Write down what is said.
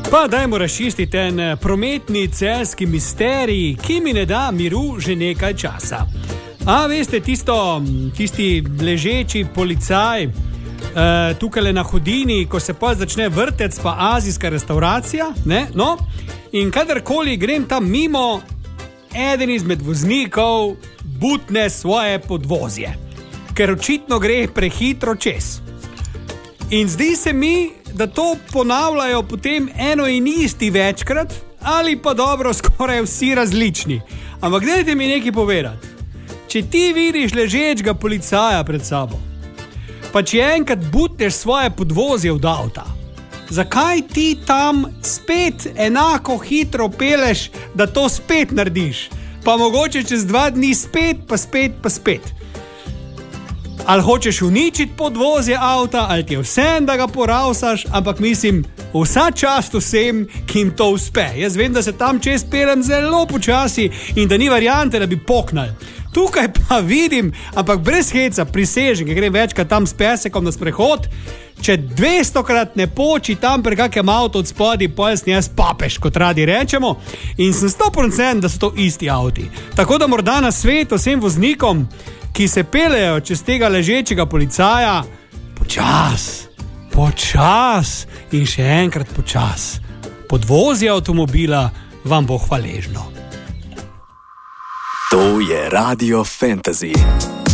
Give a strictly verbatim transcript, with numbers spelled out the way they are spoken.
Pa dajmo razčistiti ten prometni celjski misterij, ki mi ne da miru že nekaj časa. A veste, tisto, tisti ležeči policaj uh, tukaj na hodini, ko se pa začne vrtec pa azijska restauracija, ne? No, in kadarkoli grem tam mimo, eden izmed voznikov butne svoje podvozje, ker očitno gre prehitro čez. In zdi se mi, da to ponavljajo potem eno in isti večkrat, ali pa dobro, skoraj vsi različni. Ampak dajte mi nekaj povedati. Če ti vidiš ležečega policaja pred sabo, pa če enkrat butneš svoje podvozje od avta, zakaj ti tam spet enako hitro peleš, da to spet narediš? Pa mogoče čez dva dni spet, pa spet, pa spet. Ali hočeš uničiti podvozje avta, ali ti je vsem, da ga poravsaš, ampak mislim, vsa čast vsem, ki jim to uspe. Jaz vem, da se tam čez pelem zelo počasi in da ni variante, da bi poknal. Tukaj pa vidim, ampak brez heca, prisežem, ker grem večkrat tam s pesekom na sprehod, če dvestokrat ne poči tam pri kakem avto od spodi, potem sem jaz papež, kot radi rečemo, in sem sto procentov, da so to isti avti. Tako da morda na svet vsem voznikom, ki se pelejo čez tega ležečega policaja, počas, počas in še enkrat počas. Podvozje avtomobila vam bo hvaležno. To je Radio Fantasy.